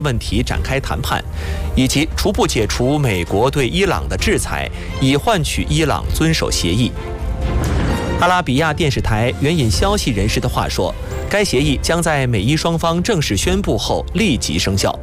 问题展开谈判，以及逐步解除美国对伊朗的制裁，以换取伊朗遵守协议。阿拉比亚电视台援引消息人士的话说，该协议将在美伊双方正式宣布后立即生效。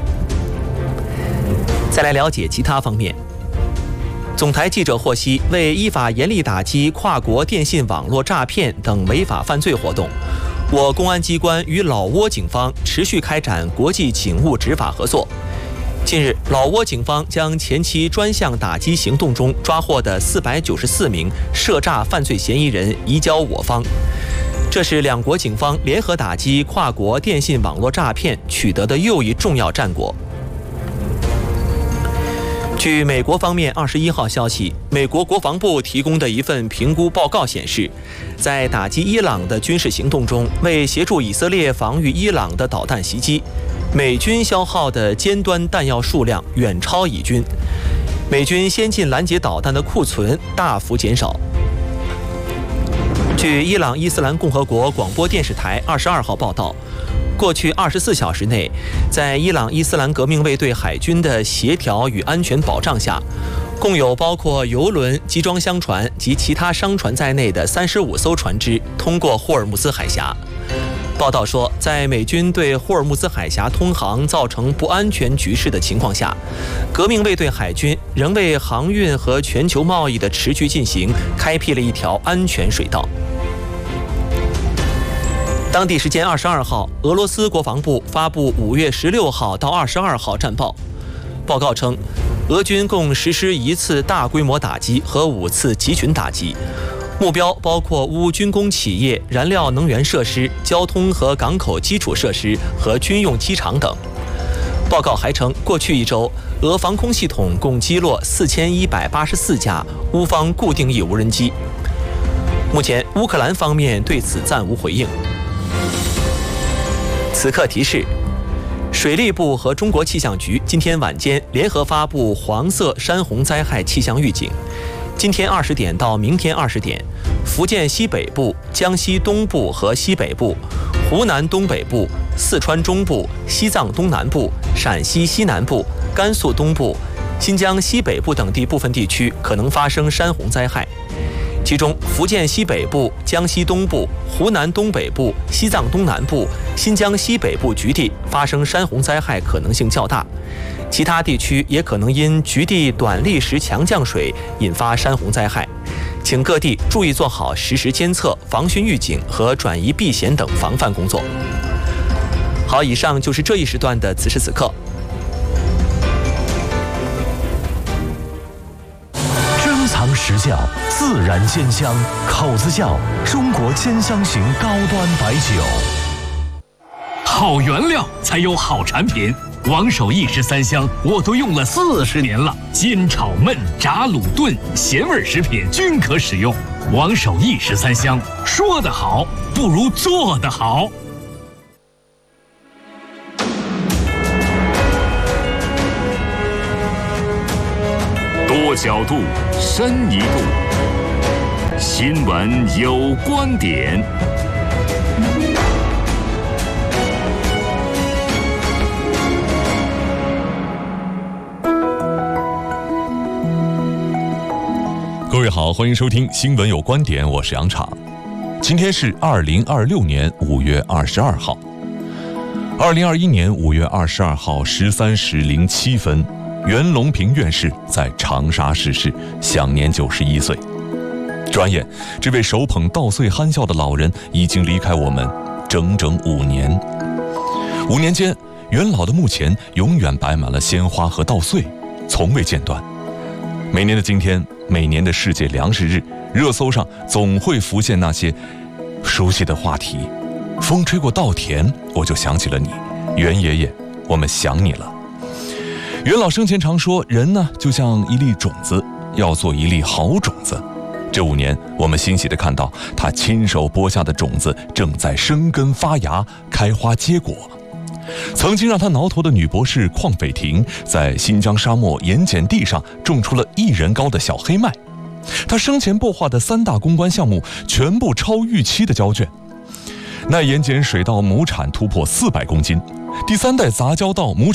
再来了解其他方面。总台记者获悉，为依法严厉打击跨国电信网络诈骗等违法犯罪活动，我公安机关与老挝警方持续开展国际警务执法合作。近日，老挝警方将前期专项打击行动中抓获的494名涉诈犯罪嫌疑人移交我方，这是两国警方联合打击跨国电信网络诈骗取得的又一重要战果。据美国方面21号消息，美国国防部提供的一份评估报告显示，在打击伊朗的军事行动中，为协助以色列防御伊朗的导弹袭击，美军消耗的尖端弹药数量远超以军，美军先进拦截导弹的库存大幅减少。据伊朗伊斯兰共和国广播电视台22号报道，过去24小时内，在伊朗伊斯兰革命卫队海军的协调与安全保障下，共有包括油轮、集装箱船及其他商船在内的35艘船只通过霍尔木兹海峡。报道说，在美军对霍尔木兹海峡通航造成不安全局势的情况下，革命卫队海军仍为航运和全球贸易的持续进行开辟了一条安全水道。当地时间22号，俄罗斯国防部发布5月16号到22号战报。报告称，俄军共实施1次大规模打击和5次集群打击，目标包括乌军工企业、燃料能源设施、交通和港口基础设施和军用机场等。报告还称，过去1周，俄防空系统共击落4184架乌方固定翼无人机。目前，乌克兰方面对此暂无回应。此刻提示，水利部和中国气象局今天晚间联合发布黄色山洪灾害气象预警。今天20点到明天20点，福建西北部、江西东部和西北部、湖南东北部、四川中部、西藏东南部、陕西西南部、甘肃东部、新疆西北部等地部分地区可能发生山洪灾害。其中，福建西北部、江西东部、湖南东北部、西藏东南部、新疆西北部局地发生山洪灾害可能性较大，其他地区也可能因局地短历时强降水引发山洪灾害，请各地注意做好实时监测、防汛预警和转移避险等防范工作。好，以上就是这一时段的此时此刻。 藏实窖，自然鲜香，口子窖，中国鲜香型高端白酒。 好原料才有好产品，王守义13香我都用了40年了，煎炒焖炸卤炖咸味食品均可使用。王守义13香，说得好不如做得好。 多角度，深一度。新闻有观点。 各位好，欢迎收听《新闻有观点》，我是杨昶。今天是2026年5月22号。2021年5月22号13时07分。袁隆平院士在长沙逝世，享年91岁。转眼，这位手捧稻穗憨笑的老人已经离开我们整整5年。5年间，袁老的墓前永远摆满了鲜花和稻穗，从未间断。每年的今天，每年的世界粮食日，热搜上总会浮现那些熟悉的话题。风吹过稻田，我就想起了你，袁爷爷，我们想你了。袁老生前常说，人呢就像一粒种子，要做一粒好种子。这5年，我们欣喜地看到他亲手播下的种子正在生根发芽、开花结果。曾经让他挠头的女博士邝斐婷，在新疆沙漠盐碱地上种出了1人高的小黑麦。他生前擘画的3大攻关项目，全部超预期的交卷。耐盐碱水稻亩产突破400公斤，第3代杂交稻亩产